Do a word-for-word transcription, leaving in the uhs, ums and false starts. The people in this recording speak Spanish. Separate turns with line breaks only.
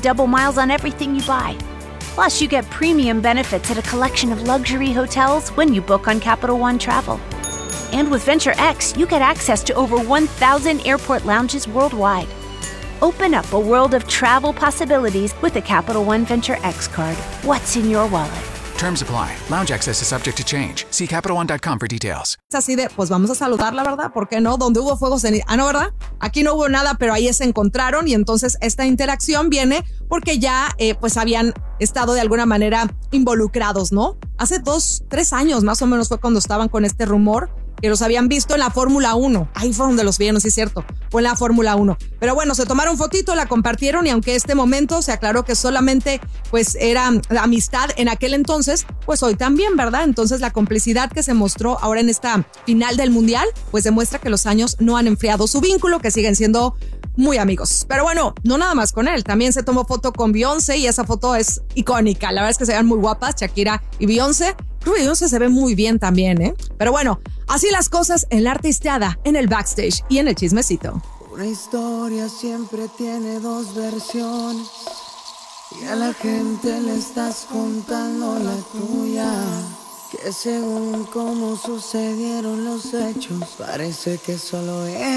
double miles on everything you buy. Plus, you get premium benefits at a collection of luxury hotels when you book on Capital One Travel. And with Venture X, you get access to over one thousand airport lounges worldwide. Open up a world of travel possibilities with the Capital One Venture X card. What's in your wallet?
Terms apply. Lounge access is subject to change. See Capital One dot com for details.
Es así de, pues vamos a saludar, la verdad, ¿por qué no? Donde hubo fuegos en... Ah, no, ¿verdad? Aquí no hubo nada, pero ahí se encontraron y entonces esta interacción viene porque ya, eh, pues habían estado de alguna manera involucrados, ¿no? Hace dos, tres años más o menos fue cuando estaban con este rumor que los habían visto en la Fórmula uno. Ahí fue donde los vieron, sí es cierto, fue en la Fórmula uno. Pero bueno, se tomaron fotito, la compartieron y aunque este momento se aclaró que solamente pues era amistad en aquel entonces, pues hoy también, ¿verdad? Entonces la complicidad que se mostró ahora en esta final del Mundial, pues demuestra que los años no han enfriado su vínculo, que siguen siendo muy amigos. Pero bueno, no nada más con él, también se tomó foto con Beyoncé y esa foto es icónica. La verdad es que se ven muy guapas, Shakira y Beyoncé. Creo que Beyoncé se ve muy bien también, ¿eh? Pero bueno, así las cosas en la artisteada, en el backstage y en el chismecito.
Una historia siempre tiene dos versiones y a la gente le estás contando la tuya. Que según cómo sucedieron los hechos, parece que solo es